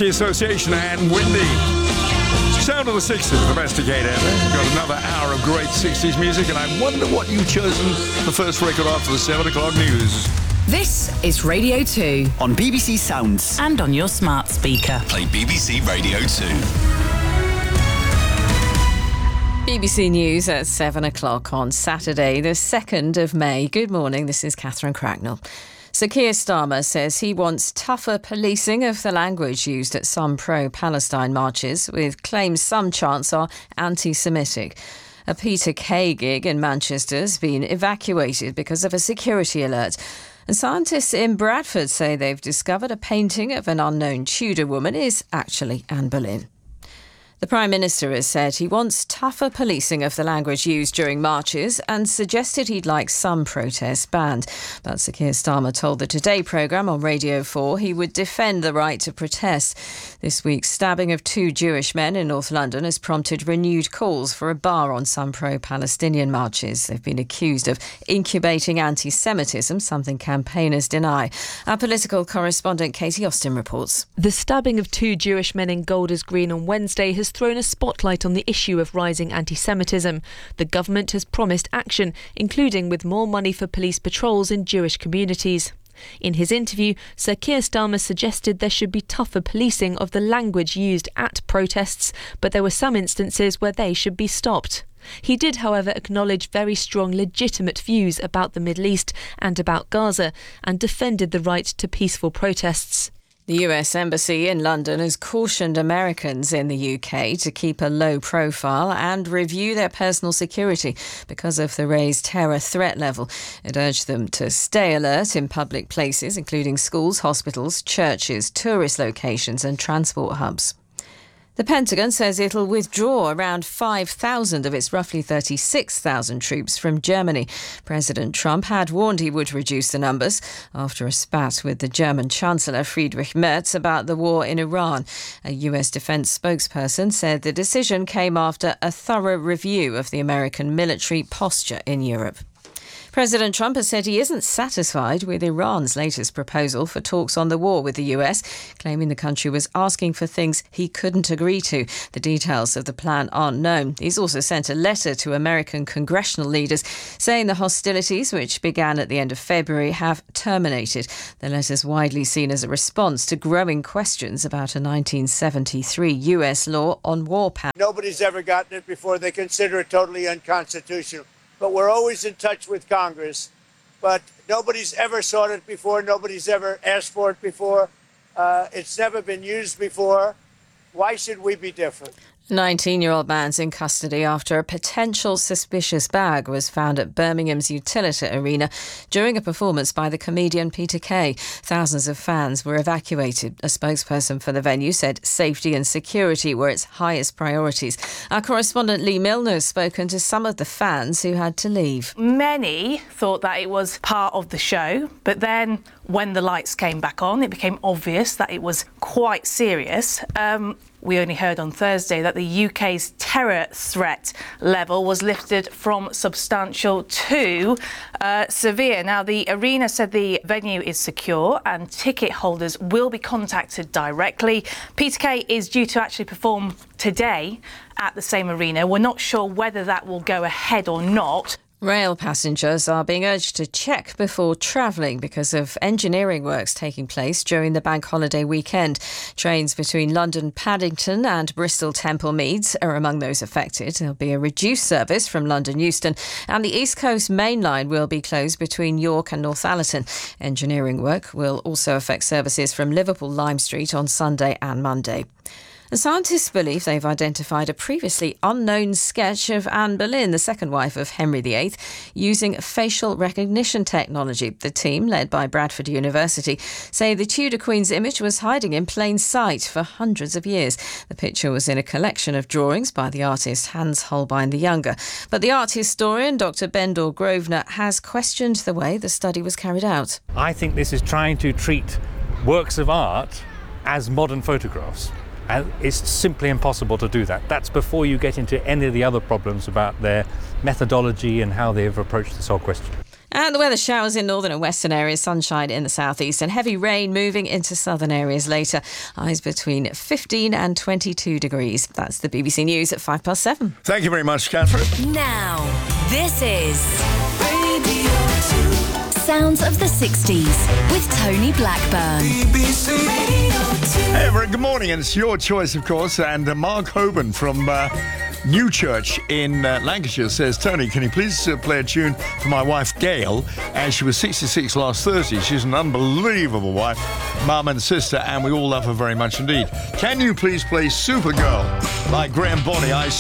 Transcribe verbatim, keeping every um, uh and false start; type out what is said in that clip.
University Association and Windy. Sound of the sixties, domesticated. We've got another hour of great sixties music, and I wonder what you've chosen the first record after the seven o'clock news. This is Radio two. On B B C Sounds. And on your smart speaker. Play B B C Radio two. B B C News at seven o'clock on Saturday, the second of May. Good morning, this is Catherine Cracknell. Sir Keir Starmer says he wants tougher policing of the language used at some pro-Palestine marches, with claims some chants are anti-Semitic. A Peter Kay gig in Manchester has been evacuated because of a security alert. And scientists in Bradford say they've discovered a painting of an unknown Tudor woman is actually Anne Boleyn. The Prime Minister has said he wants tougher policing of the language used during marches and suggested he'd like some protests banned. But Sir Keir Starmer told the Today programme on Radio four he would defend the right to protest. This week's stabbing of two Jewish men in North London has prompted renewed calls for a bar on some pro-Palestinian marches. They've been accused of incubating anti-Semitism, something campaigners deny. Our political correspondent Katie Austin reports. The stabbing of two Jewish men in Golders Green on Wednesday has thrown a spotlight on the issue of rising anti-Semitism. The government has promised action, including with more money for police patrols in Jewish communities. In his interview, Sir Keir Starmer suggested there should be tougher policing of the language used at protests, but there were some instances where they should be stopped. He did, however, acknowledge very strong legitimate views about the Middle East and about Gaza, and defended the right to peaceful protests. The U S Embassy in London has cautioned Americans in the U K to keep a low profile and review their personal security because of the raised terror threat level. It urged them to stay alert in public places, including schools, hospitals, churches, tourist locations and transport hubs. The Pentagon says it'll withdraw around five thousand of its roughly thirty-six thousand troops from Germany. President Trump had warned he would reduce the numbers after a spat with the German Chancellor Friedrich Merz about the war in Iran. A U S defense spokesperson said the decision came after a thorough review of the American military posture in Europe. President Trump has said he isn't satisfied with Iran's latest proposal for talks on the war with the U S, claiming the country was asking for things he couldn't agree to. The details of the plan aren't known. He's also sent a letter to American congressional leaders saying the hostilities, which began at the end of February, have terminated. The letter's widely seen as a response to growing questions about a nineteen seventy-three U S law on war powers. Nobody's ever gotten it before. They consider it totally unconstitutional. But we're always in touch with Congress. But nobody's ever sought it before. Nobody's ever asked for it before. Uh, it's never been used before. Why should we be different? A nineteen-year-old man's in custody after a potential suspicious bag was found at Birmingham's Utilita Arena during a performance by the comedian Peter Kay. Thousands of fans were evacuated. A spokesperson for the venue said safety and security were its highest priorities. Our correspondent Lee Milner has spoken to some of the fans who had to leave. Many thought that it was part of the show, but then when the lights came back on, it became obvious that it was quite serious. Um, we only heard on Thursday that the U K's terror threat level was lifted from substantial to uh, severe. Now, the arena said the venue is secure and ticket holders will be contacted directly. Peter Kay is due to actually perform today at the same arena. We're not sure whether that will go ahead or not. Rail passengers are being urged to check before travelling because of engineering works taking place during the bank holiday weekend. Trains between London Paddington and Bristol Temple Meads are among those affected. There'll be a reduced service from London Euston, and the East Coast Main Line will be closed between York and Northallerton. Engineering work will also affect services from Liverpool Lime Street on Sunday and Monday. The scientists believe they've identified a previously unknown sketch of Anne Boleyn, the second wife of Henry the Eighth, using facial recognition technology. The team, led by Bradford University, say the Tudor Queen's image was hiding in plain sight for hundreds of years. The picture was in a collection of drawings by the artist Hans Holbein the Younger. But the art historian, Doctor Bendor Grosvenor, has questioned the way the study was carried out. I think this is trying to treat works of art as modern photographs. And it's simply impossible to do that. That's before you get into any of the other problems about their methodology and how they've approached this whole question. And the weather, showers in northern and western areas, sunshine in the southeast, and heavy rain moving into southern areas later. Highs between fifteen and twenty-two degrees. That's the B B C News at five past seven. Thank you very much, Catherine. Now, this is Radio two. Sounds of the sixties with Tony Blackburn. B B C Radio two. Hey, everyone, good morning, and it's your choice, of course. And uh, Mark Hoban from uh, Newchurch in uh, Lancashire says, Tony, can you please uh, play a tune for my wife, Gail, as she was sixty-six last Thursday. She's an unbelievable wife, mum and sister, and we all love her very much indeed. Can you please play Supergirl by Graham Bonney? I